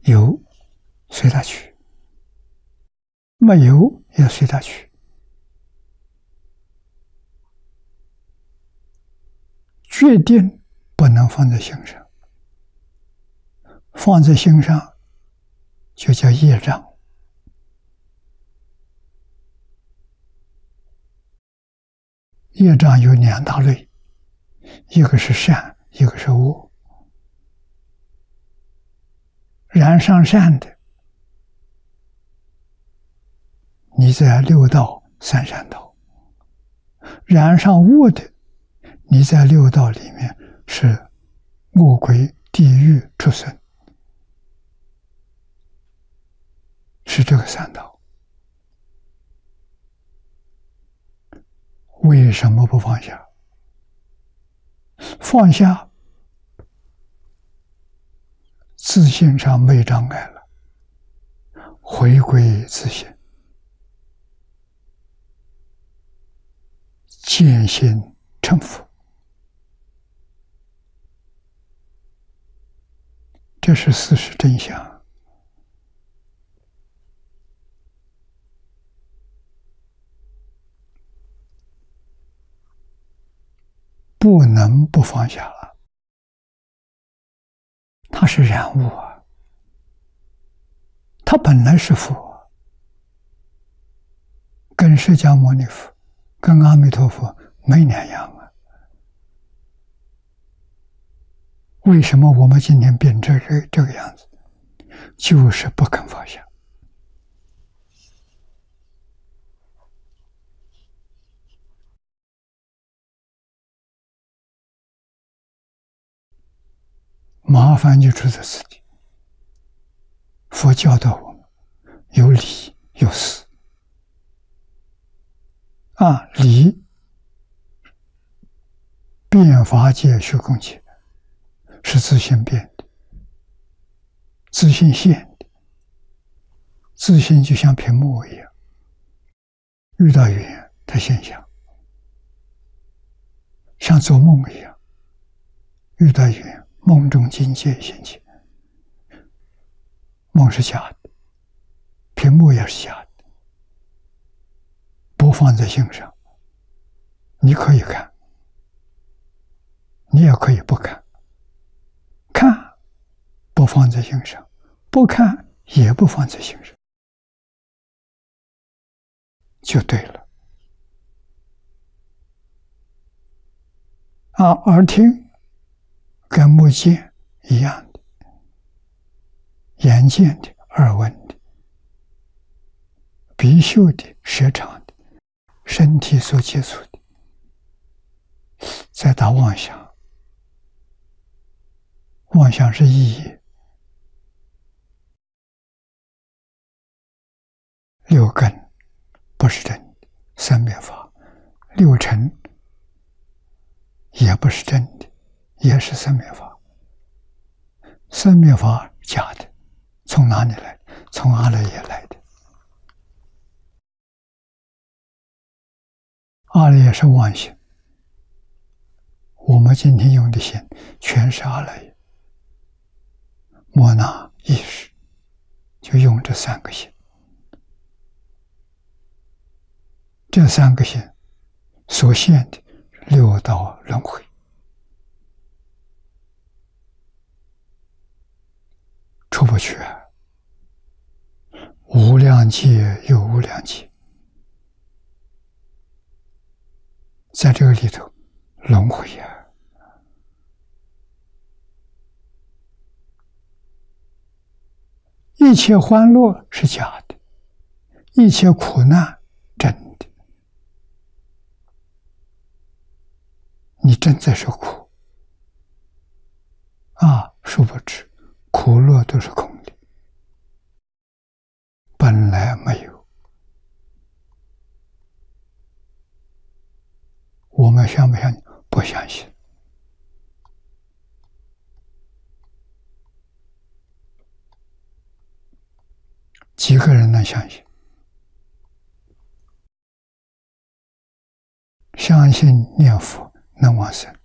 有随他去，没有也随他去。决定不能放在心上，放在心上就叫业障。业障有两大类，一个是善，一个是恶。染上善的，你在六道三善道；染上恶的，你在六道里面是恶鬼、地狱、畜生，是这个三道。为什么不放下？放下，自信上没障碍了，回归自信，见性成佛，这是事实真相。不能不放下了，它是染物啊，它本来是佛，跟释迦牟尼佛、跟阿弥陀佛没两样啊。为什么我们今天变这个样子？就是不肯放下。麻烦就出在此地。佛教导我们有理有事啊，理变法界虚空界是自性变的，自性现的，自性就像屏幕一样，遇到缘它现象，像做梦一样，遇到缘梦中境界现前。梦是假的，屏幕也是假的，不放在心上。你可以看，你也可以不看，看不放在心上，不看也不放在心上，就对了。耳听跟目见一样的，眼见的、耳闻的、鼻嗅的、舌尝的、身体所接触的，再打妄想，妄想是意义。六根不是真的，三灭法；六尘也不是真的，也是三灭法。三灭法假的，从哪里来？从阿赖耶来的。阿赖耶是妄心，我们今天用的心全是阿赖耶。莫那意识就用这三个心，这三个心所现的六道轮回，出不去啊！无量劫有无量劫，在这个里头轮回啊！一切欢乐是假的，一切苦难真的。你正在受苦啊，殊不知苦乐都是空的，本来没有。我们相不相信？不相信。几个人能相信？相信念佛能往生，